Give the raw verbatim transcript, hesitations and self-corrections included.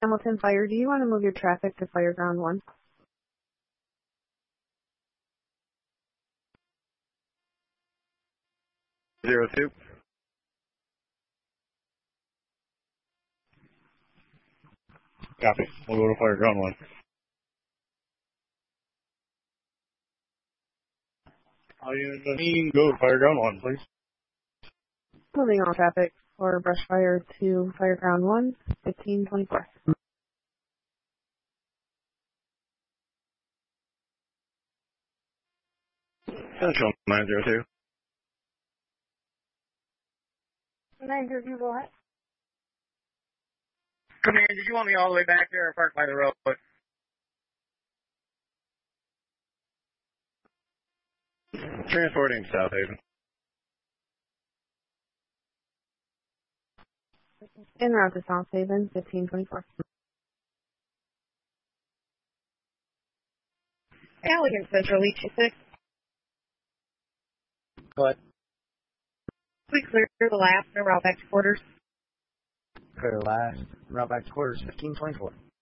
Hamilton Fire, do you want to move your traffic to Fire Ground one? Zero two. Copy. We'll go to Fire Ground one. All units on scene, go to Fire Ground one, please. Moving all traffic for brush fire to Fire Ground one, fifteen twenty-four. Central nine zero two. nine zero two, go ahead. Command, did you want me all the way back there or parked by the road? Transporting to South Haven. En route to South Haven, fifteen twenty-four. Elegant Central, E two six. Go ahead. We clear the last and route back to quarters. Clear last. Route back to quarters, fifteen twenty-four.